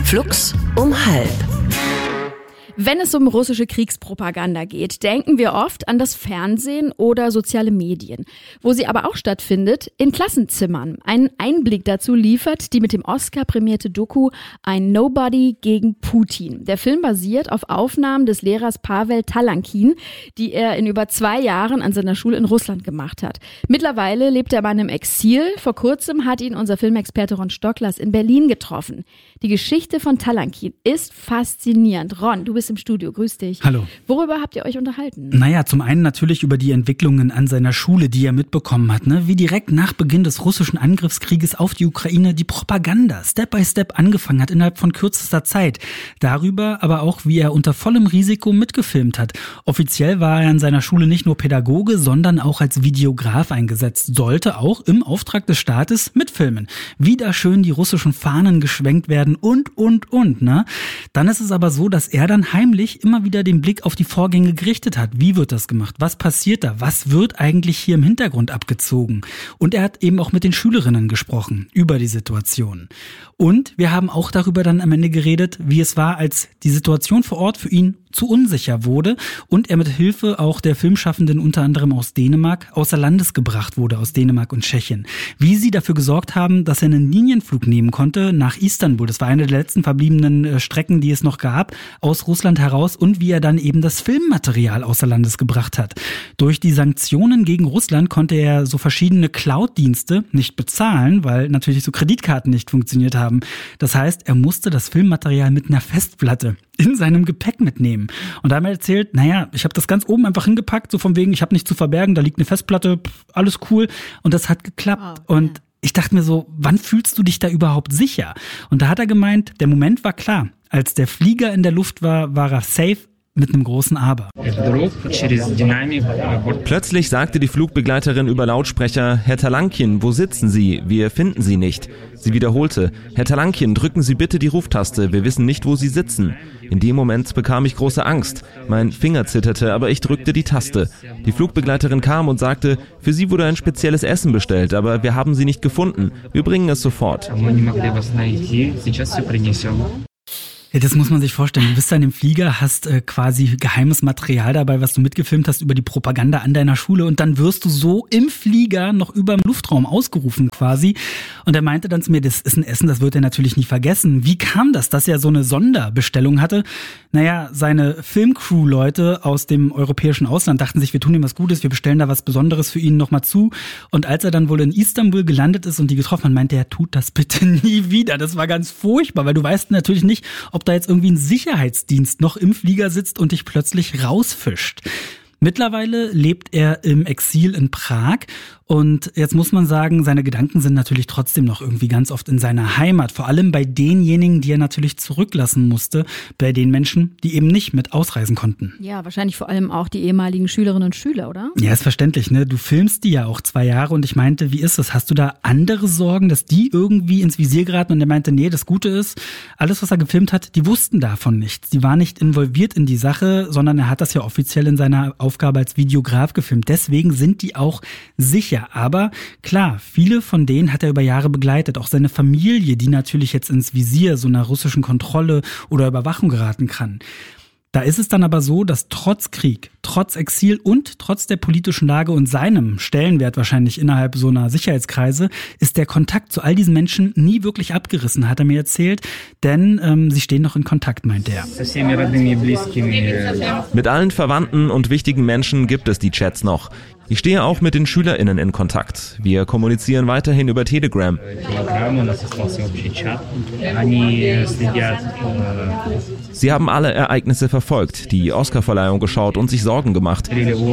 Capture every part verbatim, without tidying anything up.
Flux um halb. Wenn es um russische Kriegspropaganda geht, denken wir oft an das Fernsehen oder soziale Medien. Wo sie aber auch stattfindet, in Klassenzimmern. Einen Einblick dazu liefert die mit dem Oscar prämierte Doku Ein Nobody gegen Putin. Der Film basiert auf Aufnahmen des Lehrers Pawel Talankin, die er in über zwei Jahren an seiner Schule in Russland gemacht hat. Mittlerweile lebt der Mann im Exil. Vor kurzem hat ihn unser Filmexperte Ron Stocklers in Berlin getroffen. Die Geschichte von Talankin ist faszinierend. Ron, du bist im Studio. Grüß dich. Hallo. Worüber habt ihr euch unterhalten? Naja, zum einen natürlich über die Entwicklungen an seiner Schule, die er mitbekommen hat, ne? Wie direkt nach Beginn des russischen Angriffskrieges auf die Ukraine die Propaganda Step by Step angefangen hat innerhalb von kürzester Zeit. Darüber aber auch, wie er unter vollem Risiko mitgefilmt hat. Offiziell war er an seiner Schule nicht nur Pädagoge, sondern auch als Videograf eingesetzt, sollte auch im Auftrag des Staates mitfilmen. Wie da schön die russischen Fahnen geschwenkt werden und, und, und, ne? Dann ist es aber so, dass er dann heimlich immer wieder den Blick auf die Vorgänge gerichtet hat. Wie wird das gemacht? Was passiert da? Was wird eigentlich hier im Hintergrund abgezogen? Und er hat eben auch mit den Schülerinnen gesprochen über die Situation. Und wir haben auch darüber dann am Ende geredet, wie es war, als die Situation vor Ort für ihn zu unsicher wurde und er mit Hilfe auch der Filmschaffenden unter anderem aus Dänemark außer Landes gebracht wurde, aus Dänemark und Tschechien. Wie sie dafür gesorgt haben, dass er einen Linienflug nehmen konnte nach Istanbul. Das war eine der letzten verbliebenen Strecken, die es noch gab, aus Russland heraus, und wie er dann eben das Filmmaterial außer Landes gebracht hat. Durch die Sanktionen gegen Russland konnte er so verschiedene Cloud-Dienste nicht bezahlen, weil natürlich so Kreditkarten nicht funktioniert haben. Das heißt, er musste das Filmmaterial mit einer Festplatte in seinem Gepäck mitnehmen. Und da haben wir erzählt, naja, ich habe das ganz oben einfach hingepackt, so von wegen, ich habe nichts zu verbergen, da liegt eine Festplatte, pff, alles cool. Und das hat geklappt. Oh, und ich dachte mir so, wann fühlst du dich da überhaupt sicher? Und da hat er gemeint, der Moment war klar. Als der Flieger in der Luft war, war er safe. Mit einem großen Aber. Plötzlich sagte die Flugbegleiterin über Lautsprecher: Herr Talankin, wo sitzen Sie? Wir finden Sie nicht. Sie wiederholte: Herr Talankin, drücken Sie bitte die Ruftaste, wir wissen nicht, wo Sie sitzen. In dem Moment bekam ich große Angst. Mein Finger zitterte, aber ich drückte die Taste. Die Flugbegleiterin kam und sagte: Für Sie wurde ein spezielles Essen bestellt, aber wir haben Sie nicht gefunden. Wir bringen es sofort. Ja, das muss man sich vorstellen. Du bist da in dem Flieger, hast äh, quasi geheimes Material dabei, was du mitgefilmt hast über die Propaganda an deiner Schule, und dann wirst du so im Flieger noch über dem Luftraum ausgerufen quasi. Und er meinte dann zu mir, das ist ein Essen, das wird er natürlich nie vergessen. Wie kam das, dass er so eine Sonderbestellung hatte? Naja, seine Filmcrew-Leute aus dem europäischen Ausland dachten sich, wir tun ihm was Gutes, wir bestellen da was Besonderes für ihn nochmal zu. Und als er dann wohl in Istanbul gelandet ist und die getroffen hat, meinte er, tut das bitte nie wieder. Das war ganz furchtbar, weil du weißt natürlich nicht, ob da jetzt irgendwie ein Sicherheitsdienst noch im Flieger sitzt und dich plötzlich rausfischt. Mittlerweile lebt er im Exil in Prag und jetzt muss man sagen, seine Gedanken sind natürlich trotzdem noch irgendwie ganz oft in seiner Heimat. Vor allem bei denjenigen, die er natürlich zurücklassen musste, bei den Menschen, die eben nicht mit ausreisen konnten. Ja, wahrscheinlich vor allem auch die ehemaligen Schülerinnen und Schüler, oder? Ja, ist verständlich, ne? Du filmst die ja auch zwei Jahre und ich meinte, wie ist das? Hast du da andere Sorgen, dass die irgendwie ins Visier geraten? Und er meinte, nee, das Gute ist, alles, was er gefilmt hat, die wussten davon nichts. Die waren nicht involviert in die Sache, sondern er hat das ja offiziell in seiner Aufgabe als Videograf gefilmt. Deswegen sind die auch sicher. Aber klar, viele von denen hat er über Jahre begleitet. Auch seine Familie, die natürlich jetzt ins Visier so einer russischen Kontrolle oder Überwachung geraten kann. Da ist es dann aber so, dass trotz Krieg, trotz Exil und trotz der politischen Lage und seinem Stellenwert wahrscheinlich innerhalb so einer Sicherheitskreise, ist der Kontakt zu all diesen Menschen nie wirklich abgerissen, hat er mir erzählt. Denn ähm, sie stehen noch in Kontakt, meint er. Mit allen Verwandten und wichtigen Menschen gibt es die Chats noch. Ich stehe auch mit den SchülerInnen in Kontakt. Wir kommunizieren weiterhin über Telegram. Sie haben alle Ereignisse verfolgt, die Oscarverleihung geschaut und sich Sorgen gemacht.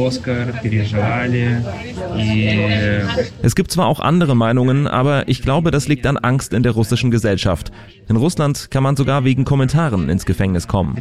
Es gibt zwar auch andere Meinungen, aber ich glaube, das liegt an Angst in der russischen Gesellschaft. In Russland kann man sogar wegen Kommentaren ins Gefängnis kommen.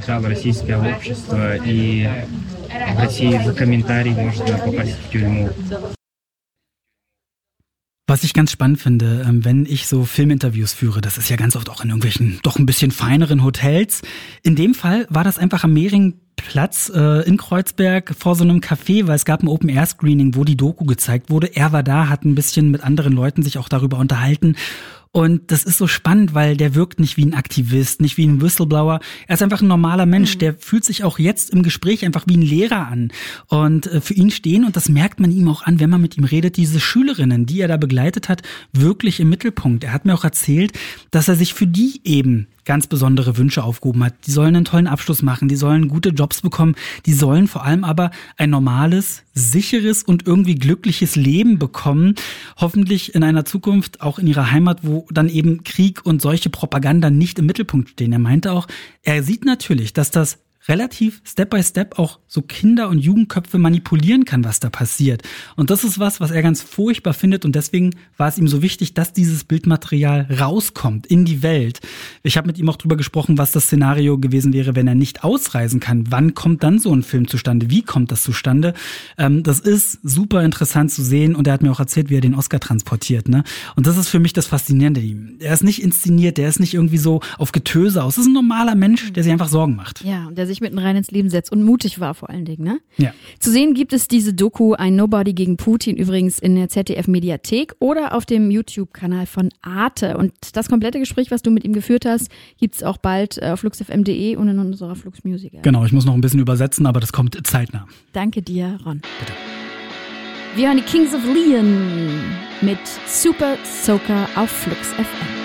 Was ich ganz spannend finde, wenn ich so Filminterviews führe, das ist ja ganz oft auch in irgendwelchen doch ein bisschen feineren Hotels. In dem Fall war das einfach am Mehringplatz äh, in Kreuzberg vor so einem Café, weil es gab ein Open-Air-Screening, wo die Doku gezeigt wurde. Er war da, hat ein bisschen mit anderen Leuten sich auch darüber unterhalten. Und das ist so spannend, weil der wirkt nicht wie ein Aktivist, nicht wie ein Whistleblower. Er ist einfach ein normaler Mensch, mhm. der fühlt sich auch jetzt im Gespräch einfach wie ein Lehrer an. Und äh, für ihn stehen, und das merkt man ihm auch an, wenn man mit ihm redet, diese Schülerinnen, die er da begleitet hat, wirklich im Mittelpunkt. Er hat mir auch erzählt, dass er sich für die eben ganz besondere Wünsche aufgehoben hat. Die sollen einen tollen Abschluss machen, die sollen gute Jobs bekommen, die sollen vor allem aber ein normales, sicheres und irgendwie glückliches Leben bekommen. Hoffentlich in einer Zukunft auch in ihrer Heimat, wo dann eben Krieg und solche Propaganda nicht im Mittelpunkt stehen. Er meinte auch, er sieht natürlich, dass das relativ Step by Step auch so Kinder- und Jugendköpfe manipulieren kann, was da passiert. Und das ist was, was er ganz furchtbar findet, und deswegen war es ihm so wichtig, dass dieses Bildmaterial rauskommt in die Welt. Ich habe mit ihm auch drüber gesprochen, was das Szenario gewesen wäre, wenn er nicht ausreisen kann. Wann kommt dann so ein Film zustande? Wie kommt das zustande? Ähm, das ist super interessant zu sehen, und er hat mir auch erzählt, wie er den Oscar transportiert, ne? Und das ist für mich das Faszinierende an ihm. Er ist nicht inszeniert, der ist nicht irgendwie so auf Getöse aus. Das ist ein normaler Mensch, der sich einfach Sorgen macht. Ja, und der sich mitten rein ins Leben setzt und mutig war vor allen Dingen, ne? Ja. Zu sehen gibt es diese Doku Ein Nobody gegen Putin übrigens in der Z D F-Mediathek oder auf dem YouTube-Kanal von Arte. Und das komplette Gespräch, was du mit ihm geführt hast, gibt es auch bald auf fluxfm punkt de und in unserer Flux Music. Genau, ich muss noch ein bisschen übersetzen, aber das kommt zeitnah. Danke dir, Ron. Bitte. Wir hören die Kings of Leon mit Super Soaker auf Flux F M.